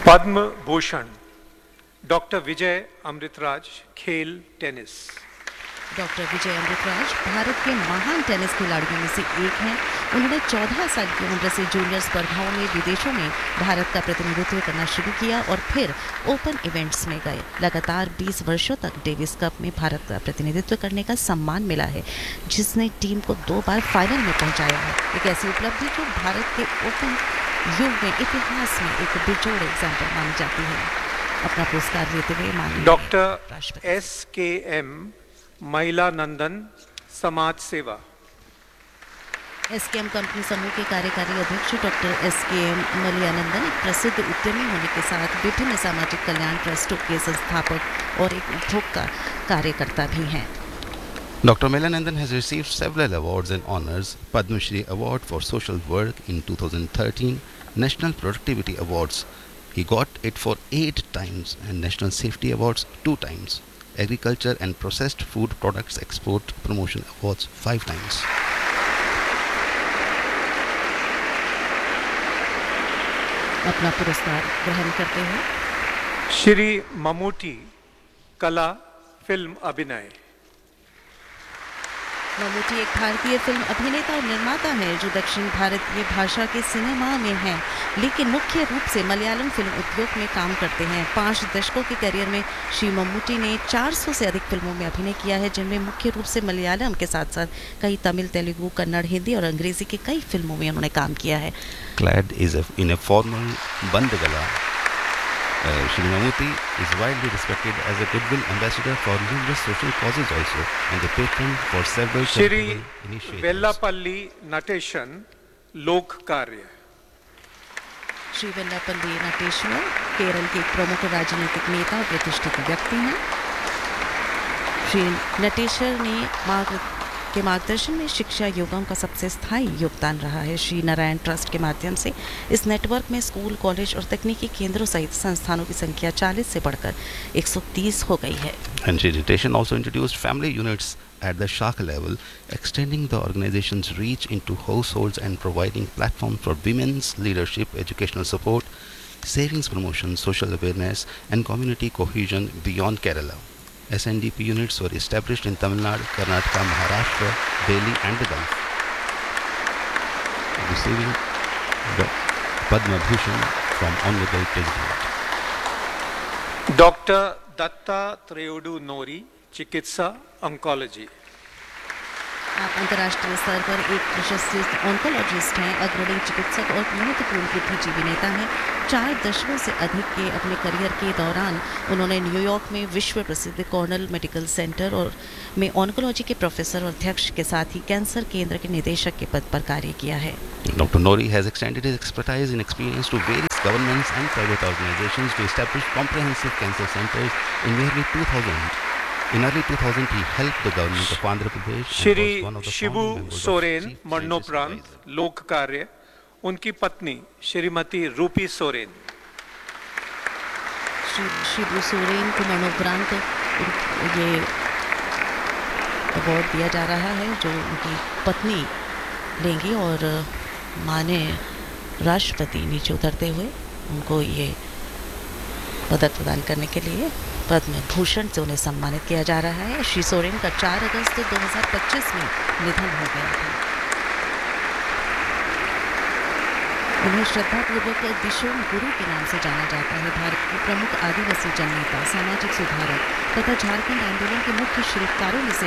Padma Bhushan doctor Vijay Amritraj, खेल tennis. Doctor Vijay Amritraj Bharat के महान टेनिस खिलाड़ियों में से एक हैं। उन्होंने 14 साल की उम्र से जूनियर स्पर्धाओं में विदेशों में भारत का प्रतिनिधित्व करना शुरू किया और फिर ओपन इवेंट्स में गए। लगातार 20 वर्षों तक डेविस कप में भारत का प्रतिनिधित्व करने का सम्मान मिला है, जिसने टीम को 2 बार फाइनल में पहुंचाया है। एक ऐसी उपलब्धि जो भारत के ओपन युग में इतिहास में एक बेजोड़ एग्जाम्पल मानी जाती है। अपना पुरस्कार लेते हुए माननीय डॉक्टर SKM महिला नंदन, समाज सेवा। SKM कंपनी समूह के कार्यकारी अध्यक्ष डॉक्टर SKM मलियानंदन एक प्रसिद्ध उद्यमी होने के साथ विभिन्न सामाजिक कल्याण ट्रस्टों के संस्थापक और एक उपभोक्ता कार्यकर्ता भी हैं। Dr. Melianandan has received several awards and honors: Padma Shri Award for Social Work in 2013, National Productivity Awards. He got it for 8 times and National Safety Awards 2 times. Agriculture and Processed Food Products Export Promotion Awards 5 times. अपना पुरस्कार ग्रहण करते हैं श्री ममूटी, कला film अभिनय। ममूटी एक भारतीय film अभिनेता और निर्माता है जो दक्षिण भारतीय भाषा के सिनेमा में हैं, लेकिन मुख्य रूप से मलयालम फिल्म उद्योग में काम करते हैं। 5 दशकों के करियर में श्री ममूटी ने 400 से अधिक फिल्मों में अभिनय किया है, जिनमें मुख्य रूप से मलयालम के साथ साथ कई तमिल, तेलुगु, कन्नड़, हिंदी और अंग्रेजी के कई फिल्मों में उन्होंने काम किया है। Clad in a formal bandagala, Shri Mammootty is widely respected as a goodwill ambassador for numerous social causes also, and the patron for several Shri charitable initiatives. Vellappally Natesan, लोक कार्य। श्री वेल्लापल्ली नटेश्वर केरल के एक प्रमुख राजनीतिक नेता और प्रतिष्ठित व्यक्ति हैं। श्री नटेश्वर ने के मार्गदर्शन में शिक्षा योगों का सबसे स्थायी योगदान रहा है। श्री नारायण ट्रस्ट के माध्यम से इस नेटवर्क में स्कूल, कॉलेज और तकनीकी केंद्रों सहित संस्थानों की संख्या 40 से बढ़कर 130 हो गई है। And Shri Natation also introduced family units at the Shakha level, extending the organization's reach into households and providing platforms for women's leadership, educational support, savings promotion, social awareness, and community cohesion beyond Kerala. SNDP units were established in Tamil Nadu, Karnataka, Maharashtra, Delhi, and the Gulf. Receiving the Padma Bhushan from Honorable President. Doctor Dutta त्रेउडू Norrie, चिकित्सा, oncology. आप अंतर्राष्ट्रीय स्तर पर एक प्रशस्तित oncologist हैं, अग्रणी चिकित्सक और महत्वपूर्ण बुद्धिजीवी नेता हैं। 4 दशकों से अधिक के अपने करियर के दौरान उन्होंने न्यूयॉर्क में विश्व प्रसिद्ध कॉर्नेल मेडिकल सेंटर और में ऑन्कोलॉजी के प्रोफेसर और अध्यक्ष के साथ ही कैंसर केंद्र के निदेशक के पद पर कार्य किया है। Dr. Nori has extended his expertise and experience to various governments and private organizations to establish comprehensive cancer centers in nearly 2000. In early 2000, he helped the government of Andhra Pradesh. Shri Shibu Soren, मरणोपरांत, लोक कार्य। उनकी पत्नी श्रीमती रूपी सोरेन। श्री शिबू सोरेन को मरणोपरांत ये अवार्ड दिया जा रहा है जो उनकी पत्नी लेंगी और माननीय राष्ट्रपति नीचे उतरते हुए उनको ये पदक प्रदान करने के लिए पद्म भूषण से उन्हें सम्मानित किया जा रहा है। श्री सोरेन का 4 अगस्त 2025 में निधन हो गया था। उन्हें श्रद्धापूर्वक दिशोम गुरु के नाम से जाना जाता है। भारत के प्रमुख आदिवासी जननेता, सामाजिक सुधारक तथा झारखंड आंदोलन के मुख्य शिल्पकारों में से